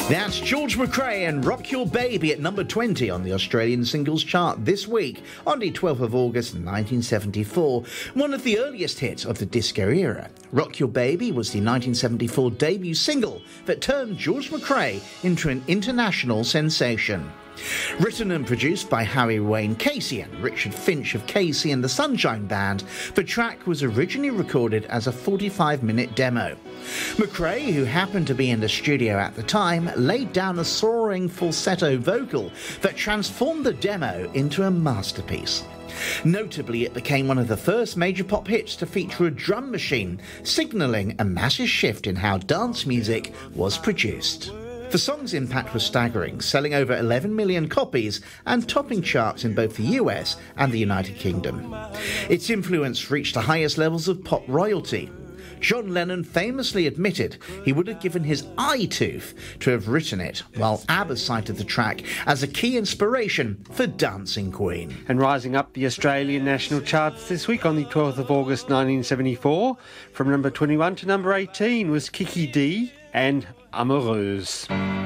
That's George McRae and Rock Your Baby at number 20 on the Australian singles chart this week, on the 12th of August 1974, one of the earliest hits of the disco era. Rock Your Baby was the 1974 debut single that turned George McRae into an international sensation. Written and produced by Harry Wayne Casey and Richard Finch of Casey and the Sunshine Band, the track was originally recorded as a 45-minute demo. McRae, who happened to be in the studio at the time, laid down a soaring falsetto vocal that transformed the demo into a masterpiece. Notably, it became one of the first major pop hits to feature a drum machine, signalling a massive shift in how dance music was produced. The song's impact was staggering, selling over 11 million copies and topping charts in both the US and the United Kingdom. Its influence reached the highest levels of pop royalty. John Lennon famously admitted he would have given his eye tooth to have written it, while ABBA cited the track as a key inspiration for Dancing Queen. And rising up the Australian national charts this week on the 12th of August 1974, from number 21 to number 18 was Kiki Dee and Amoureuse.